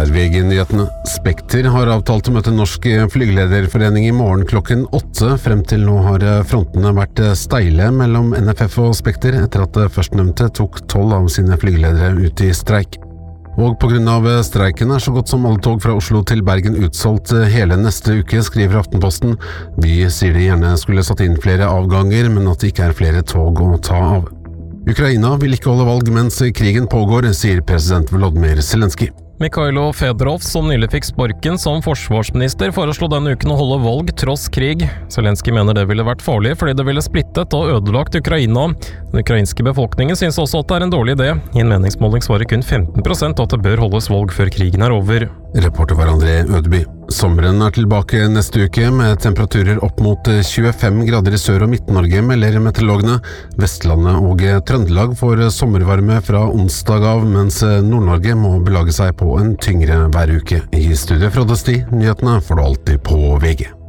Dette VG-nyhetene. Spekter har avtalt å møte Norsk Flygelederforening I morgen klokken 8. Frem til nå har frontene vært steile mellom NFF og Spekter etter at førstnevnte tok 12 av sine flygeledere ut I streik. Og på grunn av streiken så godt som alle tog fra Oslo til Bergen utsolgt hele neste uke, skriver Aftenposten. Vi sier de gjerne skulle satt inn flere avganger, men at det ikke flere tog å ta av. Ukraina vil ikke holde valg mens krigen pågår, sier president Volodymyr Zelenskyj. Mikhailo Fedorov, som nylig fikk sparken som forsvarsminister, foreslo denne uken å holde valg tross krig. Zelenskyj mener det ville vært farlig fordi det ville splittet og ødelagt Ukraina. Den ukrainske befolkningen synes også at det en dårlig idé. I en meningsmåling svarer kun 15% at det bør holdes valg før krigen over. Reporter var André Ødeby. Sommeren tilbake neste uke med temperaturer opp mot 25 grader I Sør- og Midt-Norge, melder meteorologene. Vestlandet og Trøndelag får sommervarme fra onsdag av, mens Nord-Norge må belage seg på en tyngre hver uke. I studiet fra Døsti, nyhetene får du alltid på VG.